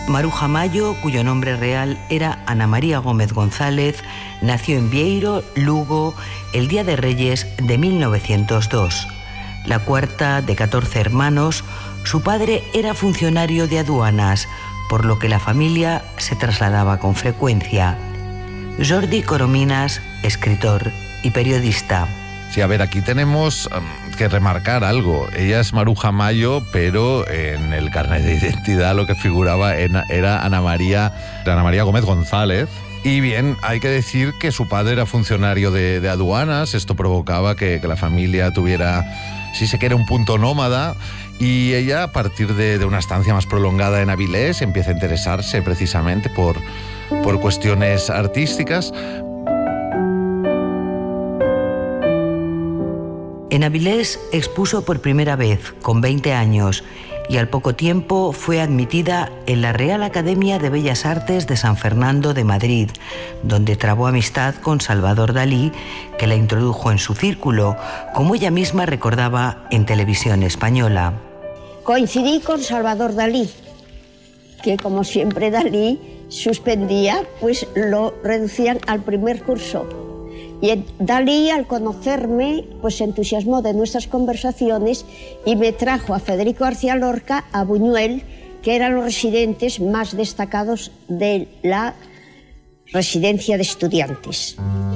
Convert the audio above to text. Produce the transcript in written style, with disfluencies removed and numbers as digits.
Maruja Mayo, cuyo nombre real era Ana María Gómez González, nació en Vieiro, Lugo, el Día de Reyes de 1902. La cuarta de 14 hermanos, su padre era funcionario de aduanas, por lo que la familia se trasladaba con frecuencia. Jordi Corominas, escritor y periodista. Sí, a ver, aquí tenemos que remarcar algo. Ella es Maruja Mayo, pero en el carnet de identidad lo que figuraba era Ana María Gómez González. Y bien, hay que decir que su padre era funcionario de aduanas. Esto provocaba que la familia tuviera, si se quiere, un punto nómada. Y ella, a partir de una estancia más prolongada en Avilés, empieza a interesarse precisamente por cuestiones artísticas. En Avilés expuso por primera vez, con 20 años, y al poco tiempo fue admitida en la Real Academia de Bellas Artes de San Fernando de Madrid, donde trabó amistad con Salvador Dalí, que la introdujo en su círculo, como ella misma recordaba en Televisión Española. Coincidí con Salvador Dalí, que como siempre Dalí suspendía, pues lo reducían al primer curso. Y Dalí, al conocerme, pues se entusiasmó de nuestras conversaciones y me trajo a Federico García Lorca, a Buñuel, que eran los residentes más destacados de la residencia de estudiantes.